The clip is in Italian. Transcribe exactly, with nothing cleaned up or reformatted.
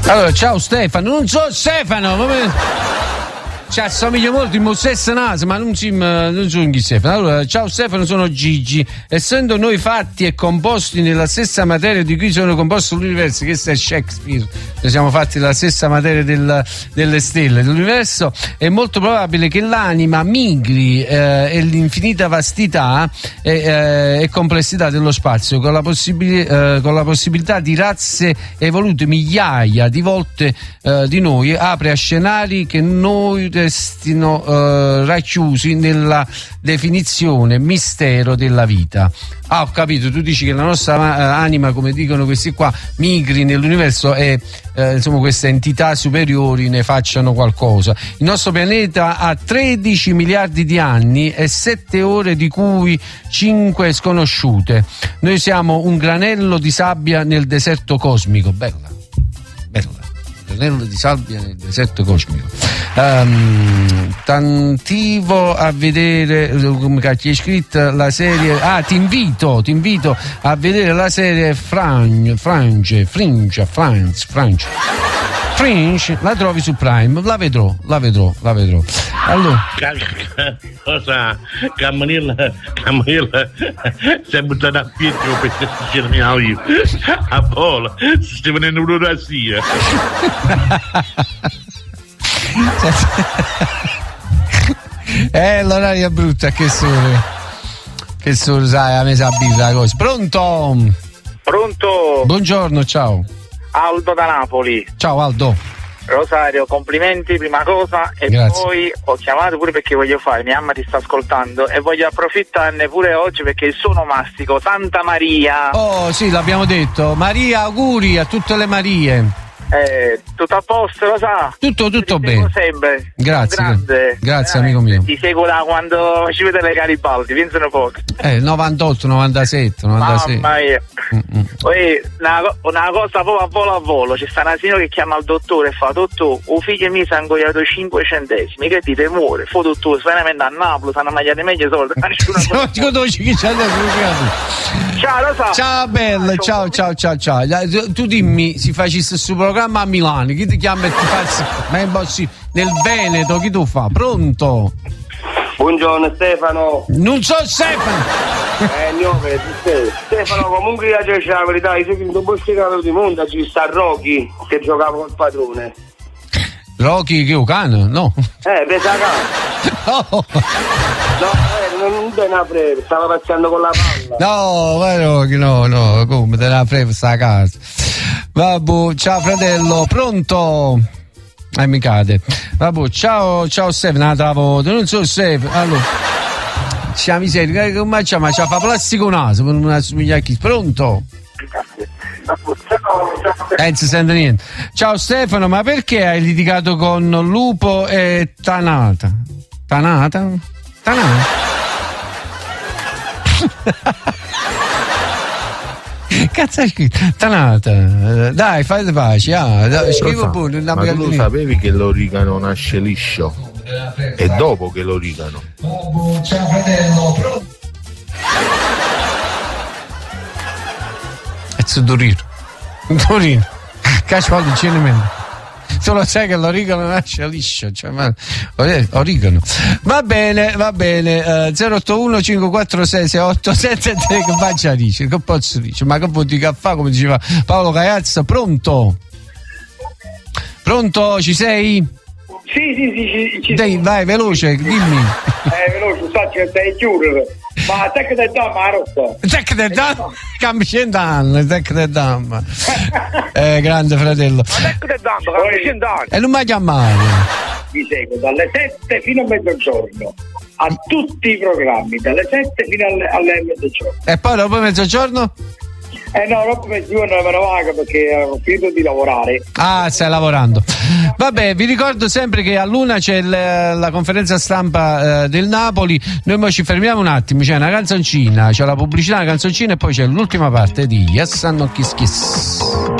Allora, ciao Stefano, non so Stefano, come... Ci assomiglio molto in stesso naso, ma non, si, non sono chi Stefano. Allora, ciao Stefano, sono Gigi. Essendo noi fatti e composti nella stessa materia di cui sono composto l'universo, che è Shakespeare, noi siamo fatti della stessa materia del, delle stelle dell'universo, è molto probabile che l'anima migri eh, e l'infinita vastità e, eh, e complessità dello spazio con la, possibili, eh, con la possibilità di razze evolute migliaia di volte eh, di noi apre a scenari che noi restino eh, racchiusi nella definizione mistero della vita. Ah, ho capito, tu dici che la nostra eh, anima, come dicono questi qua, migri nell'universo e eh, insomma queste entità superiori ne facciano qualcosa. Il nostro pianeta ha tredici miliardi di anni e sette ore di cui cinque sconosciute. Noi siamo un granello di sabbia nel deserto cosmico. Bella, bella. Granello di sabbia nel deserto cosmico. Um, tantivo a vedere, come cacchio è scritta la serie. Ah, ti invito, ti invito a vedere la serie Frange, Frange, Fringe, France, Frange. Fringe, la trovi su Prime, la vedrò, la vedrò, la vedrò. Allora. Cosa? Campanella, Campanella si è buttata a Pietro per cercare io. A volo, si sta venendo un'orassia. Eh, l'orario è brutta, che sole. Che sole, sai, a me sa birra cosa. Pronto? Pronto? Buongiorno, ciao. Aldo da Napoli. Ciao Aldo. Rosario, complimenti prima cosa e Grazie. poi ho chiamato pure perché voglio fare, mia mamma ti sta ascoltando e voglio approfittarne pure oggi perché il suo onomastico Santa Maria. Oh sì, l'abbiamo detto. Maria, auguri a tutte le Marie. Eh, tutto a posto, lo sa? Tutto, tutto ti bene. Sempre. Grazie, Grande. grazie eh, amico mio. Ti seguo da quando ci vede le Garibaldi, pensano poco. Eh, novantotto, novantasette, novantasei. Mamma mia. Mm-mm. Poi una, una cosa proprio a volo a volo, c'è sta un asino che chiama il dottore e fa: dottore, un figlio mio si è ingoiato cinque centesimi, che dite muore? Fu dottore, veramente a Napoli stanno mangiando meglio soldi. Ciao, lo so. Ciao bella, ciao ciao ciao ciao. Tu dimmi, si facesse questo programma a Milano, chi ti chiama e ti fa? Ma è impossibile. Nel Veneto chi tu fa? Pronto? Buongiorno Stefano. Non so Stefano. Eh, no, Stefano, comunque io c'è la verità, io sono un po' spiegato di mondo, ci sta Rocky che giocava col padrone. Rocky che è un cane? No. Eh, presa a casa. No. No, eh, non te ne frega, stava passando con la palla. No, ma Rocky, no, no, come te ne frega sta a casa. Vabbè, ciao fratello, pronto? Eh, mi cade. Vabbè, ciao, ciao Stefano, non so Stefano. Allora, c'è miseria, come facciamo? Ma c'ha fa plastico naso per non assomigliare a chi? Pronto? Eh, non si sente niente. Ciao Stefano, ma perché hai litigato con Lupo e Tanata? Tanata? Tanata? Cazzo hai scritto? Tanata. Dai, fate pace. Ah, dai, scrivo pure. Ma tu lo sapevi che l'origano nasce liscio? E dopo che l'origano? Ciao fratello. È su Dorino. Dorino. Caccio non c'è nemmeno. Solo sai che l'origano nasce liscio, cioè, ma, origano. Va bene, va bene. Uh, zero otto uno cinque quattro sei sei otto sette tre, che faccia dice? Che posso dire? Ma che vuol dire caffè, come diceva Paolo Cagliazza? Pronto? Pronto? Ci sei? Sì, sì, sì, ci, ci Dai, sono. vai, veloce, dimmi. Eh, veloce, sai che stai chiudere. Ma te che te dà, ma rotta. Tec de dam, cambi cento anni, tec de dam. Eh, grande fratello. Ma ecco te dando, cambi cento anni. E non mi ha chiamato. Vi seguo dalle sette fino a mezzogiorno. A tutti i programmi, dalle sette fino alle, alle mezzogiorno. E poi dopo mezzogiorno? Eh no, dopo mezzogiorno me ne vado perché ho finito di lavorare. Ah, stai lavorando. Vabbè, vi ricordo sempre che a Luna c'è la, la conferenza stampa eh, del Napoli. Noi mo ci fermiamo un attimo, c'è una canzoncina, c'è la pubblicità, una canzoncina e poi c'è l'ultima parte di Yes and No Kiss Kiss.